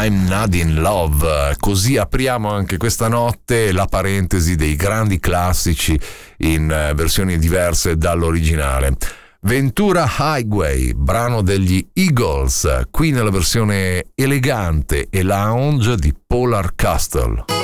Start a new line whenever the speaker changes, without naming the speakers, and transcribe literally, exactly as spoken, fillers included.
I'm Not in Love. Così apriamo anche questa notte la parentesi dei grandi classici in versioni diverse dall'originale. Ventura Highway, brano degli Eagles, qui nella versione elegante e lounge di Polar Castle.